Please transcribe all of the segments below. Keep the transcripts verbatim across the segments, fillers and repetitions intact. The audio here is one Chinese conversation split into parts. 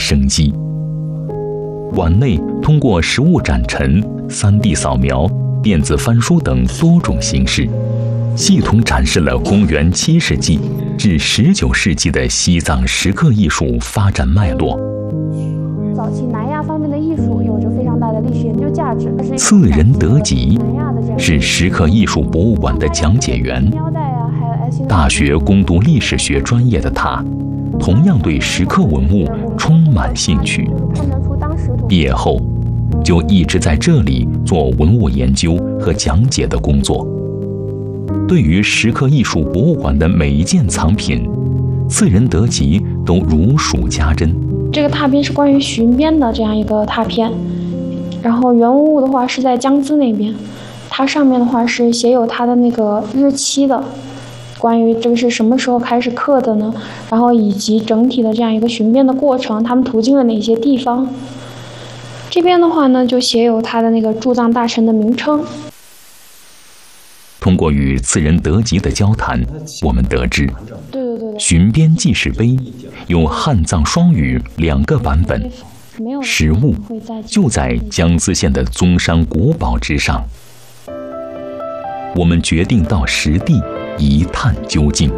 生机。馆内通过实物展陈、三 D 扫描、电子翻书等多种形式，系统展示了公元七世纪至十九世纪的西藏石刻艺术发展脉络。 早期南亚方面的艺术有着非常大的历史研究价值。 次仁德吉是石刻艺术博物馆的讲解员，大学攻读历史学专业的他，同样对石刻文物充满兴趣。毕业后，就一直在这里做文物研究和讲解的工作。对于石刻艺术博物馆的每一件藏品，次仁德吉都如数家珍。 这个拓片是关于巡边的这样一个拓片，然后原文物的话是在江孜那边，它上面的话是写有它的那个日期的，关于这个是什么时候开始刻的呢？然后以及整体的这样一个巡边的过程，他们途经了哪些地方？这边的话呢，就写有他的那个驻藏大臣的名称。 通过与次仁德吉的交谈，我们得知， 对对对对， 巡边记事碑有汉藏双语两个版本，实物就在江孜县的宗山古堡之上。我们决定到实地一探究竟。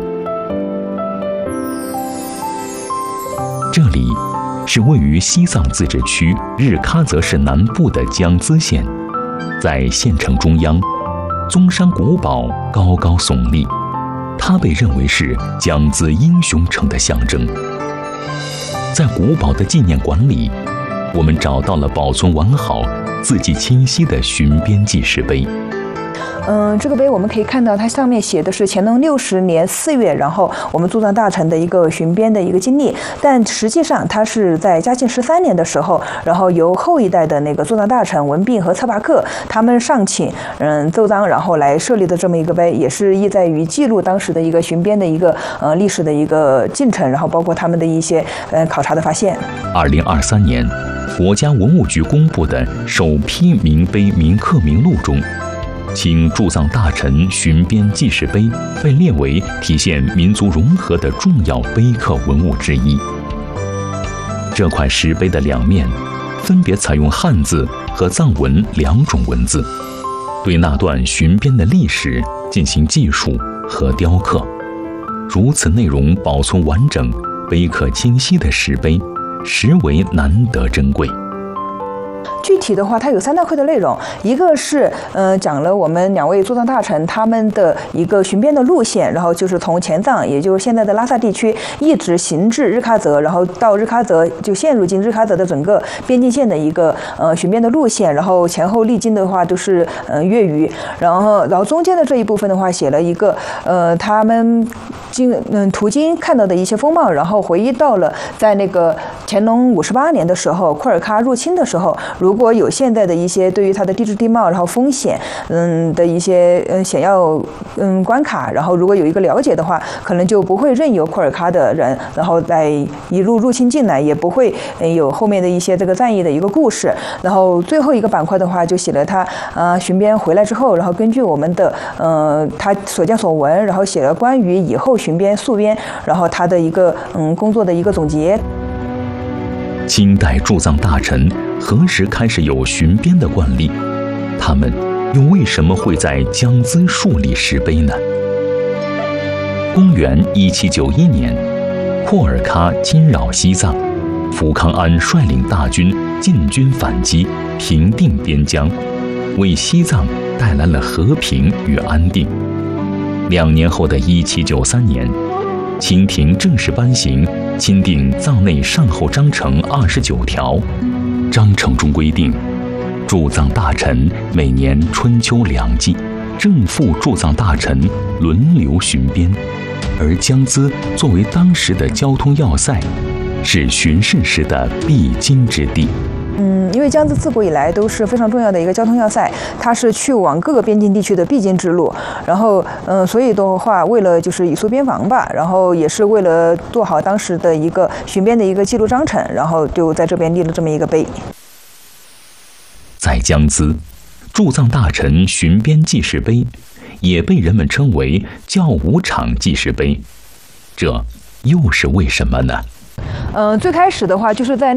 这里是位于西藏自治区日喀则市南部的江孜县，在县城中央，宗山古堡高高耸立，它被认为是江孜英雄城的象征。在古堡的纪念馆里，我们找到了保存完好、字迹清晰的巡边记事碑。 嗯，这个碑我们可以看到，它上面写的是乾隆六十年四月，然后我们驻藏大臣的一个巡边的一个经历。但实际上，它是在嘉庆十三年的时候，然后由后一代的那个驻藏大臣文彬和策拔克他们上请嗯奏章，然后来设立的这么一个碑，也是意在于记录当时的一个巡边的一个呃历史的一个进程，然后包括他们的一些呃考察的发现。 二零二三年，国家文物局公布的首批铭碑铭刻名录中，清驻藏大臣巡边记事碑被列为体现民族融合的重要碑刻文物之一。这块石碑的两面分别采用汉字和藏文两种文字，对那段巡边的历史进行记述和雕刻。如此内容保存完整、碑刻清晰的石碑，实为难得珍贵。 具体的话，它有三大块的内容，一个是呃讲了我们两位驻藏大臣他们的一个巡边的路线，然后就是从前藏，也就是现在的拉萨地区，一直行至日喀则，然后到日喀则就陷入进日喀则的整个边境线的一个呃巡边的路线，然后前后历经的话都是呃粤语，然后然后中间的这一部分的话写了一个呃他们经嗯途经看到的一些风貌，然后回忆到了在那个乾隆五十八年的时候，库尔喀入侵的时候，如果有现在的一些对于它的地质地貌，然后风险嗯的一些嗯险要嗯关卡，然后如果有一个了解的话，可能就不会任由库尔喀的人然后再一路入侵进来，也不会有后面的一些这个战役的一个故事。然后最后一个板块的话，就写了他呃巡边回来之后，然后根据我们的呃他所见所闻，然后写了关于以后巡边溯边，然后他的一个嗯工作的一个总结。 清代驻藏大臣何时开始有巡边的惯例？他们又为什么会在江孜树立石碑呢？公元一七九一年，库尔喀侵扰西藏，福康安率领大军进军反击，平定边疆，为西藏带来了和平与安定。两年后的一七九三年，清廷正式颁行钦定藏内善后章程二十九条，章程中规定，驻藏大臣每年春秋两季，正副驻藏大臣轮流巡边，而江孜作为当时的交通要塞，是巡视时的必经之地。 嗯，因为江孜自古以来都是非常重要的一个交通要塞，它是去往各个边境地区的必经之路。然后，嗯，所以的话，为了就是以肃边防吧，然后也是为了做好当时的一个巡边的一个记录章程，然后就在这边立了这么一个碑。 在江孜，驻藏大臣巡边记事碑也被人们称为教武场记事碑，这又是为什么呢？ 嗯、呃，最开始的话就是在